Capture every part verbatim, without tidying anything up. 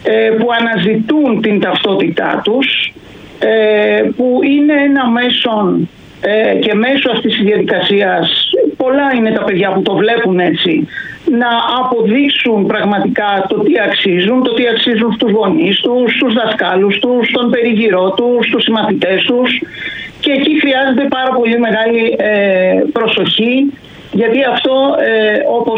που αναζητούν την ταυτότητά τους, που είναι ένα μέσον και μέσω αυτής της διαδικασίας, πολλά είναι τα παιδιά που το βλέπουν έτσι, να αποδείξουν πραγματικά το τι αξίζουν, το τι αξίζουν στους γονείς τους, στους δασκάλους τους, στον περιγυρό τους, στους συμμαθητές τους, και εκεί χρειάζεται πάρα πολύ μεγάλη προσοχή, γιατί αυτό όπως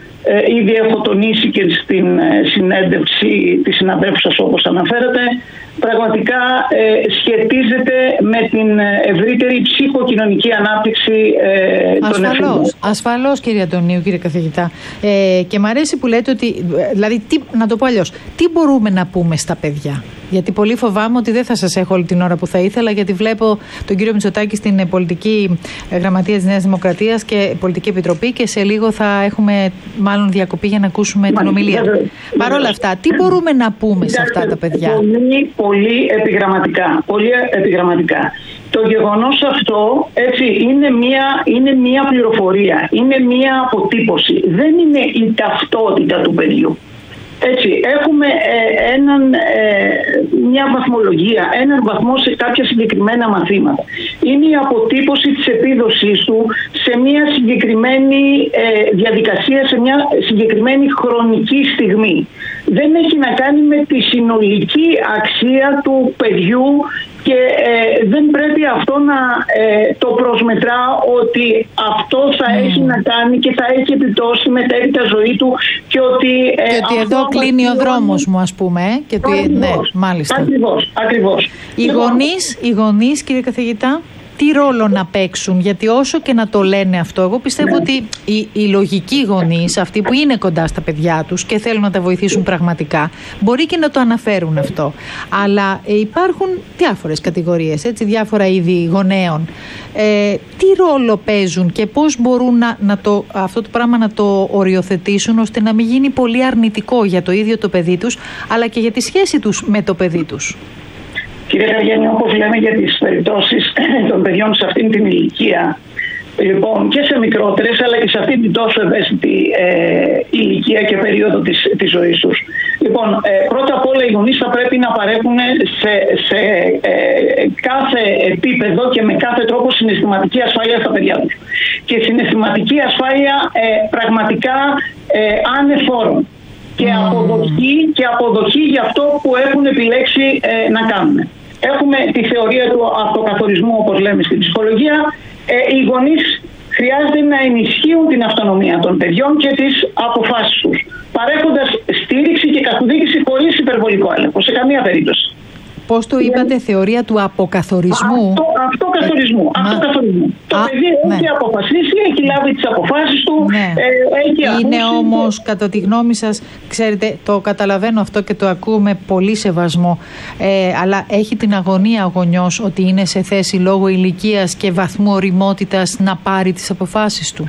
ήδη έχω τονίσει και στην συνέντευξη της συναδέλφουσας όπως αναφέρατε, πραγματικά ε, σχετίζεται με την ευρύτερη ψυχοκοινωνική ανάπτυξη ε, των εφήβων. Ασφαλώς, ασφαλώς κύριε Αντωνίου, κύριε καθηγητά. Ε, και μου αρέσει που λέτε ότι, δηλαδή, τι, να το πω αλλιώς, τι μπορούμε να πούμε στα παιδιά. Γιατί πολύ φοβάμαι ότι δεν θα σας έχω όλη την ώρα που θα ήθελα, γιατί βλέπω τον κύριο Μητσοτάκη στην πολιτική γραμματεία της Νέας Δημοκρατίας και πολιτική επιτροπή, και σε λίγο θα έχουμε μάλλον διακοπή για να ακούσουμε Μάλιστα, την ομιλία. Παρ' όλα αυτά, τι μπορούμε να πούμε σε αυτά τα παιδιά. Πολύ, πολύ επιγραμματικά. Πολύ επιγραμματικά. Το γεγονός αυτό, έτσι, είναι μια, είναι μια πληροφορία, είναι μια αποτύπωση. Δεν είναι η ταυτότητα του παιδιού. Έτσι, έχουμε ε, έναν, ε, μια βαθμολογία, έναν βαθμό σε κάποια συγκεκριμένα μαθήματα. Είναι η αποτύπωση της επίδοσής του σε μια συγκεκριμένη ε, διαδικασία, σε μια συγκεκριμένη χρονική στιγμή. Δεν έχει να κάνει με τη συνολική αξία του παιδιού και ε, δεν πρέπει αυτό να ε, το προσμετρά ότι αυτό θα mm. έχει να κάνει και θα έχει επιπτώσει μετέπειτα ζωή του, και ότι, ε, και ότι εδώ κλείνει ο δρόμος μου, ας πούμε. Ε, και ότι, ναι, μάλιστα. Ακριβώς, ακριβώς. Οι λοιπόν, γονείς, οι γονείς, κύριε καθηγητά, τι ρόλο να παίξουν, γιατί όσο και να το λένε αυτό, εγώ πιστεύω ναι. ότι οι, οι λογικοί γονείς, αυτοί που είναι κοντά στα παιδιά τους και θέλουν να τα βοηθήσουν πραγματικά, μπορεί και να το αναφέρουν αυτό. Αλλά ε, υπάρχουν διάφορες κατηγορίες, έτσι, διάφορα είδη γονέων. Ε, τι ρόλο παίζουν και πώς μπορούν να, να το, αυτό το πράγμα να το οριοθετήσουν, ώστε να μην γίνει πολύ αρνητικό για το ίδιο το παιδί τους, αλλά και για τη σχέση τους με το παιδί τους. Κύριε Καυγέννη, όπως λέμε για τις περιπτώσεις των παιδιών σε αυτήν την ηλικία, λοιπόν, και σε μικρότερες αλλά και σε αυτήν την τόσο ευαίσθητη ε, ηλικία και περίοδο της, της ζωής τους. Λοιπόν, ε, πρώτα απ' όλα οι γονείς θα πρέπει να παρέχουν σε, σε ε, κάθε επίπεδο και με κάθε τρόπο συναισθηματική ασφάλεια στα παιδιά τους. Και συναισθηματική ασφάλεια ε, πραγματικά ε, ανεφόρων. Και αποδοχή, και αποδοχή για αυτό που έχουν επιλέξει ε, να κάνουν. Έχουμε τη θεωρία του αυτοκαθορισμού, όπως λέμε στην ψυχολογία. Ε, οι γονείς χρειάζεται να ενισχύουν την αυτονομία των παιδιών και τις αποφάσεις τους, παρέχοντας στήριξη και καθοδήγηση χωρίς υπερβολικό έλεγχο, σε καμία περίπτωση. Πώς το είπατε, θεωρία του αποκαθορισμού? Αυτό, αυτοκαθορισμού. Μα... αυτοκαθορισμού. Το Α, παιδί ναι. έχει αποφασίσει, έχει λάβει τις αποφάσεις του. Ναι. Ε, έχει είναι ακούσει... όμως, κατά τη γνώμη σας, ξέρετε, το καταλαβαίνω αυτό και το ακούω με πολύ σεβασμό, ε, αλλά έχει την αγωνία ο γονιός ότι είναι σε θέση λόγω ηλικίας και βαθμού ωριμότητας να πάρει τις αποφάσεις του?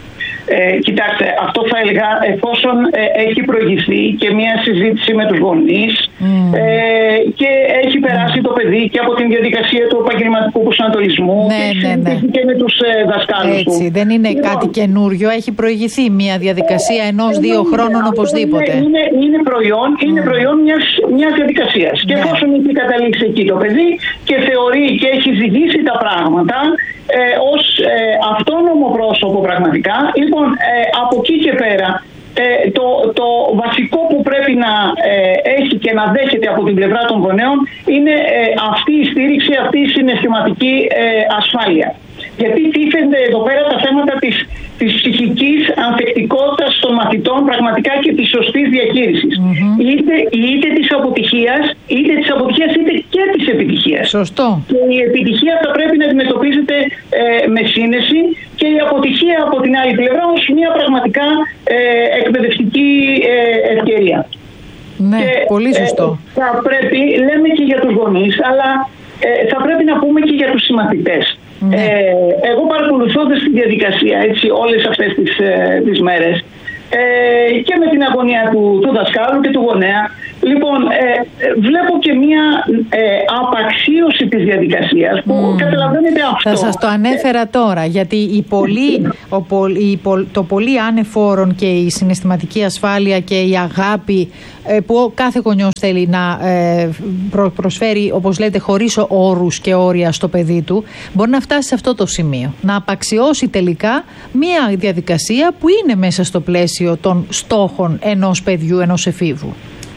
Ε, κοιτάξτε, αυτό θα έλεγα εφόσον ε, έχει προηγηθεί και μια συζήτηση με τους γονείς mm. ε, και έχει περάσει mm. το παιδί και από την διαδικασία του επαγγελματικού προσανατολισμού ναι, και, ναι, ναι. και με τους ε, δασκάλους Έτσι, του. Δεν είναι λοιπόν, κάτι καινούριο, έχει προηγηθεί μια διαδικασία ενός-δύο ε, χρόνων είναι, οπωσδήποτε. Είναι, είναι, είναι προϊόν, mm. είναι προϊόν μιας, μιας διαδικασίας. Ναι. Και εφόσον έχει καταλήξει εκεί το παιδί και θεωρεί και έχει ζυγίσει τα πράγματα Ε, ως ε, αυτόνομο πρόσωπο πραγματικά, λοιπόν, ε, από εκεί και πέρα ε, το, το βασικό που πρέπει να ε, έχει και να δέχεται από την πλευρά των γονέων είναι ε, αυτή η στήριξη, αυτή η συναισθηματική ε, ασφάλεια. Γιατί τίθενται εδώ πέρα τα θέματα της, της ψυχικής ανθεκτικότητας των μαθητών πραγματικά και της σωστής διαχείρισης. Mm-hmm. Είτε, είτε της αποτυχίας, είτε της αποτυχίας, είτε και της επιτυχίας. Σωστό. Και η επιτυχία θα πρέπει να αντιμετωπίζεται ε, με σύνεση και η αποτυχία από την άλλη πλευρά ως μια πραγματικά ε, εκπαιδευτική ε, ευκαιρία. Ναι, και, πολύ σωστό. Ε, θα πρέπει, λέμε και για τους γονείς, αλλά ε, θα πρέπει να πούμε και για τους συμμαθητές. Ναι. Ε, εγώ παρακολουθώντας τη διαδικασία έτσι, όλες αυτές τις, ε, τις μέρες ε, και με την αγωνία του, του δασκάλου και του γονέα, Λοιπόν, ε, βλέπω και μία ε, απαξίωση της διαδικασίας που mm. καταλαβαίνετε αυτό. Θα σας το ανέφερα τώρα, γιατί η πολύ, ο, η, το πολύ ανεφόρον και η συναισθηματική ασφάλεια και η αγάπη ε, που ο κάθε γονιός θέλει να ε, προ, προσφέρει, όπως λέτε, χωρίς όρους και όρια στο παιδί του, μπορεί να φτάσει σε αυτό το σημείο. Να απαξιώσει τελικά μία διαδικασία που είναι μέσα στο πλαίσιο των στόχων ενός παιδιού, ενός εφήβου.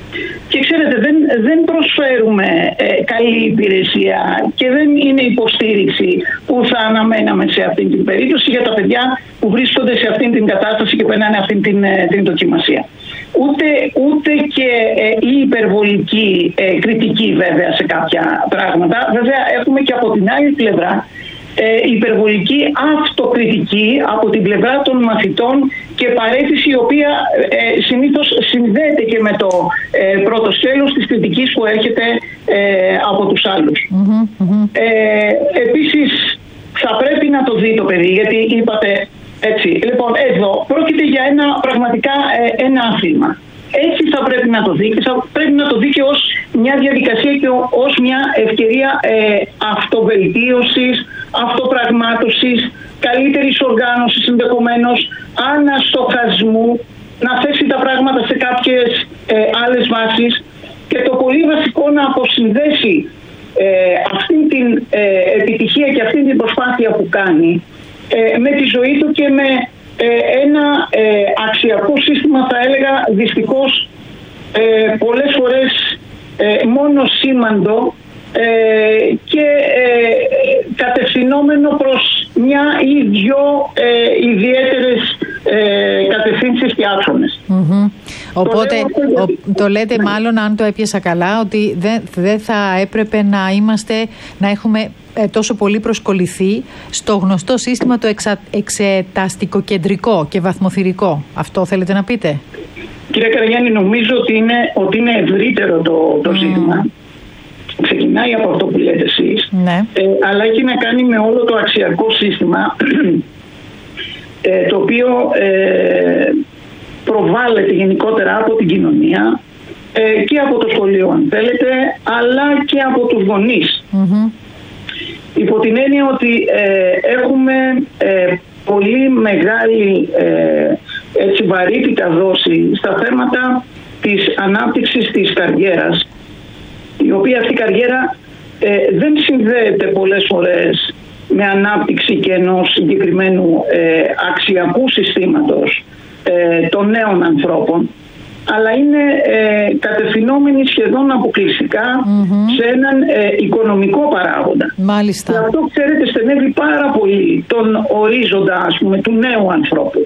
Και ξέρετε, δεν, δεν προσφέρουμε ε, καλή υπηρεσία και δεν είναι υποστήριξη που θα αναμέναμε σε αυτήν την περίπτωση για τα παιδιά που βρίσκονται σε αυτήν την κατάσταση και περνάνε αυτήν την, την δοκιμασία. Ούτε, ούτε και ε, η υπερβολική ε, κριτική βέβαια σε κάποια πράγματα. Βέβαια έχουμε και από την άλλη πλευρά ε, υπερβολική αυτοκριτική από την πλευρά των μαθητών και παραίτηση η οποία ε, συνήθως συνδέεται και με το ε, πρώτο σκέλος της κριτικής που έρχεται ε, από τους άλλους. Mm-hmm, mm-hmm. Ε, επίσης θα πρέπει να το δει το παιδί, γιατί είπατε έτσι. Λοιπόν, εδώ πρόκειται για ένα πραγματικά ε, ένα άθλημα. Έτσι θα πρέπει να το δει και θα πρέπει να το δει και ως μια διαδικασία και ως μια ευκαιρία ε, αυτοβελτίωσης, αυτοπραγμάτωσης, καλύτερης οργάνωσης ενδεχομένως, αναστοχασμού, να θέσει τα πράγματα σε κάποιες ε, άλλες βάσεις και το πολύ βασικό να αποσυνδέσει ε, αυτή την ε, επιτυχία και αυτή την προσπάθεια που κάνει ε, με τη ζωή του και με ένα ε, αξιακό σύστημα, θα έλεγα δυστυχώς ε, πολλές φορές ε, μόνο σήμαντο ε, και ε, κατευθυνόμενο προς μια ή δυο ε, ιδιαίτερες ε, κατευθύνσεις και άξονες. Mm-hmm. Οπότε το, ο, το λέτε ναι. Μάλλον, αν το έπιασα καλά, ότι δεν, δεν θα έπρεπε να είμαστε, να έχουμε ε, τόσο πολύ προσκολληθεί στο γνωστό σύστημα το εξα, εξεταστικοκεντρικό και βαθμοθυρικό. Αυτό θέλετε να πείτε? Κύριε Καραγιάννη, νομίζω ότι είναι, ότι είναι ευρύτερο το, το mm. σύστημα. Ξεκινάει από αυτό που λέτε εσείς, ναι. ε, αλλά έχει να κάνει με όλο το αξιακό σύστημα ε, το οποίο ε, προβάλλεται γενικότερα από την κοινωνία ε, και από το σχολείο αν θέλετε, αλλά και από τους γονείς. Mm-hmm. Υπό την έννοια ότι ε, έχουμε ε, πολύ μεγάλη ε, έτσι, βαρύτητα δώσει στα θέματα της ανάπτυξης της καριέρας, η οποία αυτή η καριέρα ε, δεν συνδέεται πολλές φορές με ανάπτυξη και ενός συγκεκριμένου ε, αξιακού συστήματος ε, των νέων ανθρώπων, αλλά είναι ε, κατευθυνόμενη σχεδόν αποκλειστικά mm-hmm. σε έναν ε, οικονομικό παράγοντα. Μάλιστα. Και αυτό, ξέρετε, στενεύει πάρα πολύ τον ορίζοντα, ας πούμε, του νέου ανθρώπου.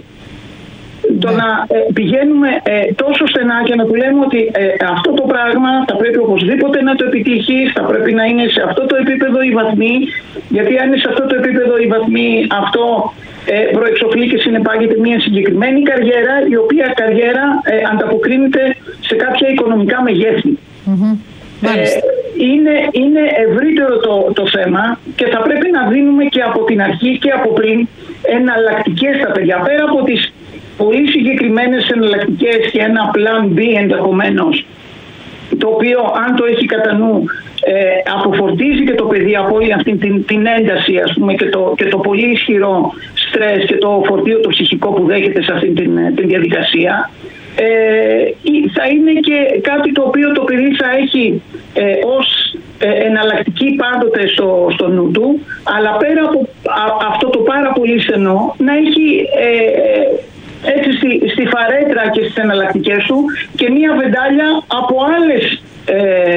Το ναι. να ε, πηγαίνουμε ε, τόσο στενά και να του λέμε ότι ε, αυτό το πράγμα θα πρέπει οπωσδήποτε να το επιτύχεις, θα πρέπει να είναι σε αυτό το επίπεδο οι βαθμοί, γιατί αν είναι σε αυτό το επίπεδο οι βαθμοί, αυτό ε, προεξοφλεί και συνεπάγεται μια συγκεκριμένη καριέρα, η οποία καριέρα ε, ανταποκρίνεται σε κάποια οικονομικά μεγέθη. Mm-hmm. Ε, είναι, είναι ευρύτερο το, το θέμα και θα πρέπει να δίνουμε και από την αρχή και από πριν εναλλακτικές στα παιδιά, πέρα από τις πολύ συγκεκριμένες εναλλακτικές και ένα plan B ενδεχομένως, το οποίο αν το έχει κατά νου ε, αποφορτίζει και το παιδί από όλη αυτή την, την ένταση, ας πούμε, και το, και το πολύ ισχυρό στρες και το φορτίο το ψυχικό που δέχεται σε αυτή την, την διαδικασία. Ε, θα είναι και κάτι το οποίο το παιδί θα έχει ε, ως ε, εναλλακτική πάντοτε στο, στο νου του, αλλά πέρα από α, αυτό το πάρα πολύ στενό να έχει ε, έτσι στη, στη φαρέτρα και στις εναλλακτικές του και μία βεντάλια από άλλες ε,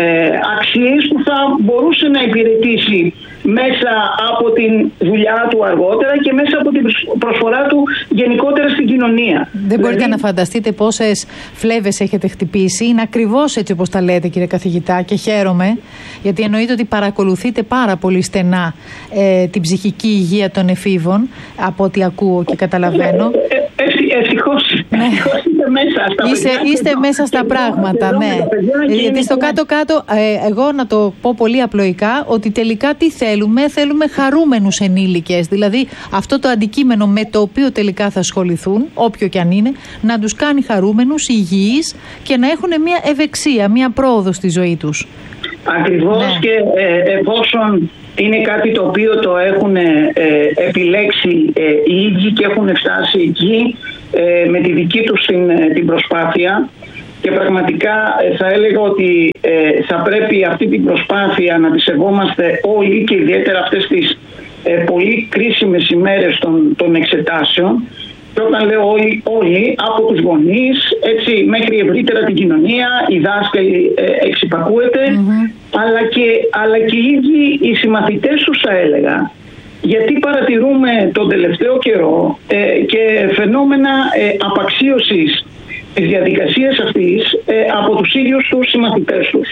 αξίες που θα μπορούσε να υπηρετήσει μέσα από την δουλειά του αργότερα και μέσα από την προσφορά του γενικότερα στην κοινωνία. Δεν δηλαδή... μπορείτε να φανταστείτε πόσες φλέβες έχετε χτυπήσει. Είναι ακριβώς έτσι όπως τα λέτε, κύριε καθηγητά, και χαίρομαι, γιατί εννοείται ότι παρακολουθείτε πάρα πολύ στενά ε, την ψυχική υγεία των εφήβων, από ό,τι ακούω και καταλαβαίνω. Ε, ε, ευτυχώς. Ναι. μέσα στα Είστε, παιδιά, είστε και μέσα στα και πράγματα, και ναι. Γιατί στο κάτω-κάτω, ε, εγώ να το πω πολύ απλοϊκά, ότι τελικά τι θέλουμε, θέλουμε χαρούμενους ενήλικες. Δηλαδή αυτό το αντικείμενο με το οποίο τελικά θα ασχοληθούν, όποιο και αν είναι, να τους κάνει χαρούμενους, υγιείς και να έχουν μια ευεξία, μια πρόοδο στη ζωή τους. Ακριβώς, ναι. Και ε, εφόσον είναι κάτι το οποίο το έχουν ε, επιλέξει ε, οι ίδιοι και έχουν φτάσει εκεί ε, με τη δική τους την, την προσπάθεια, και πραγματικά ε, θα έλεγα ότι ε, θα πρέπει αυτή την προσπάθεια να τη σεβόμαστε όλοι, και ιδιαίτερα αυτές τις ε, πολύ κρίσιμες ημέρες των, των εξετάσεων. Και όταν λέω όλοι, όλοι από τους γονείς, έτσι, μέχρι ευρύτερα την κοινωνία, οι δάσκαλοι ε, εξυπακούεται, mm-hmm. αλλά, και, αλλά και οι ίδιοι οι συμμαθητές τους, θα έλεγα. Γιατί παρατηρούμε τον τελευταίο καιρό ε, και φαινόμενα ε, απαξίωσης της διαδικασίας αυτής ε, από τους ίδιους τους συμμαθητές τους.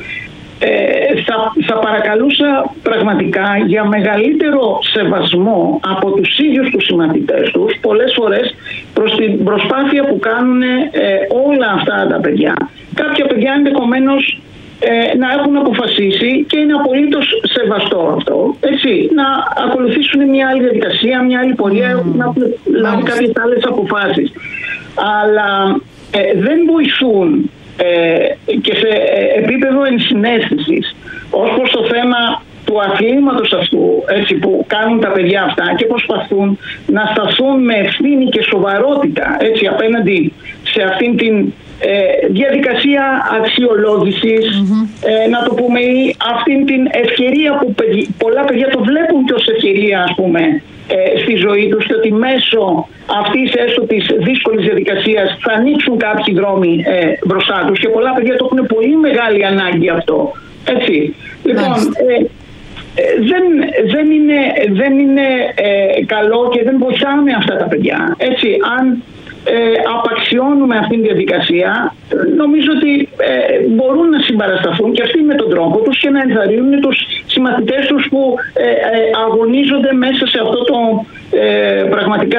Ε, θα, θα παρακαλούσα πραγματικά για μεγαλύτερο σεβασμό από τους ίδιους τους συμμαθητές τους, πολλές φορές προς την προσπάθεια που κάνουν ε, όλα αυτά τα παιδιά. Κάποια παιδιά ενδεχομένως ε, να έχουν αποφασίσει, και είναι απολύτως σεβαστό αυτό, έτσι, να ακολουθήσουν μια άλλη διαδικασία, μια άλλη πορεία, mm. να λάβουν κάποιες άλλες αποφάσεις. Αλλά ε, δεν βοηθούν Ε, και σε επίπεδο ενσυναίσθησης ως προς το θέμα του αθλήματος αυτού, έτσι, που κάνουν τα παιδιά αυτά και προσπαθούν να σταθούν με ευθύνη και σοβαρότητα, έτσι, απέναντι σε αυτήν την ε, διαδικασία αξιολόγησης, mm-hmm. ε, να το πούμε, ή αυτήν την ευκαιρία που παιδι, πολλά παιδιά το βλέπουν και ως ευκαιρία, ας πούμε, ε, στη ζωή τους, και ότι μέσω αυτής έστω της δύσκολης διαδικασίας θα ανοίξουν κάποιοι δρόμοι ε, μπροστά τους, και πολλά παιδιά το έχουν πολύ μεγάλη ανάγκη αυτό. Έτσι. Λοιπόν, ε, ε, δεν, δεν είναι, δεν είναι ε, καλό και δεν βοηθάμε αυτά τα παιδιά. Έτσι, αν ε, απαξιώνουμε αυτήν τη διαδικασία, νομίζω ότι ε, μπορούν να συμπαρασταθούν και αυτοί με τον τρόπο τους και να ενθαρρύνουν τους συμμαθητές τους που ε, ε, αγωνίζονται μέσα σε αυτό το ε, πραγματικά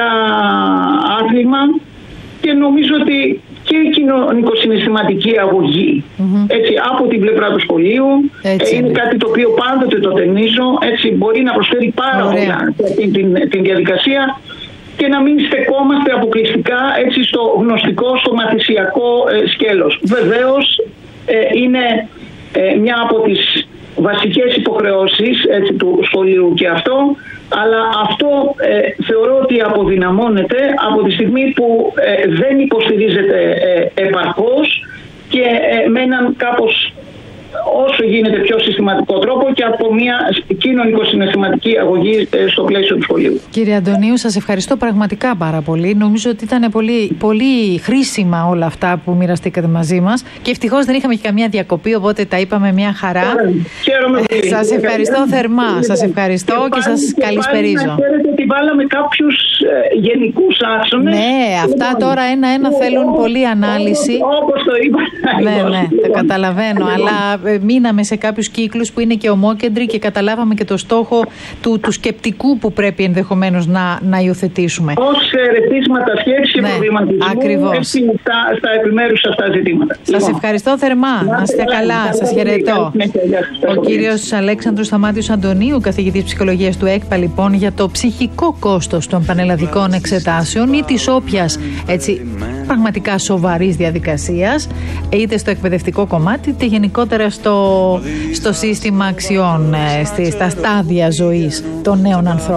άθλημα, και νομίζω ότι και η κοινωνικοσυναισθηματική αγωγή, mm-hmm. έτσι, από την πλευρά του σχολείου ε, είναι, είναι κάτι το οποίο πάντοτε το τονίζω, έτσι, μπορεί να προσφέρει πάρα πολλά την, την, την διαδικασία, και να μην στεκόμαστε αποκλειστικά, έτσι, στο γνωστικό, στο μαθησιακό ε, σκέλος. Βεβαίως ε, είναι ε, μια από τις βασικές υποχρεώσεις, έτσι, του σχολείου και αυτό, αλλά αυτό ε, θεωρώ ότι αποδυναμώνεται από τη στιγμή που ε, δεν υποστηρίζεται ε, επαρκώς και ε, με έναν κάπως όσο γίνεται πιο συστηματικό τρόπο και από μια κοινωνικοσυναισθηματική αγωγή στο πλαίσιο του σχολείου. Κύριε Αντωνίου, σας ευχαριστώ πραγματικά πάρα πολύ. Νομίζω ότι ήταν πολύ, πολύ χρήσιμα όλα αυτά που μοιραστήκατε μαζί μας, και ευτυχώς δεν είχαμε και καμία διακοπή, οπότε τα είπαμε μια χαρά. Χαίρομαι πολύ. Σας ευχαριστώ θερμά. Σας ευχαριστώ και, και σας καλησπερίζω. Να ξέρετε ότι βάλαμε κάποιους ε, γενικούς άξονες. Ναι, αυτά τώρα ένα-ένα θέλουν πολλή ανάλυση. Όπως το είπα. Ναι, ναι, το καταλαβαίνω, αλλά μείναμε σε κάποιους κύκλους που είναι και ομόκεντροι και καταλάβαμε και το στόχο του, του σκεπτικού που πρέπει ενδεχομένως να, να υιοθετήσουμε. Ως ερεθίσματα σκέψη και ναι, προβληματισμού, ακριβώς, στα, στα επιμέρους αυτά ζητήματα. Σας λοιπόν ευχαριστώ θερμά. Να είστε καλά. καλά. Σας χαιρετώ. Ο κύριος Αλέξανδρος Σταμάτιος Αντωνίου, καθηγητής ψυχολογίας του ΕΚΠΑ, λοιπόν, για το ψυχικό κόστος των πανελλαδικών εξετάσεων ή της όποιας, έτσι, πραγματικά σοβαρής διαδικασίας, είτε στο εκπαιδευτικό κομμάτι, είτε γενικότερα στο, στο σύστημα αξιών, στα στάδια ζωής των νέων ανθρώπων.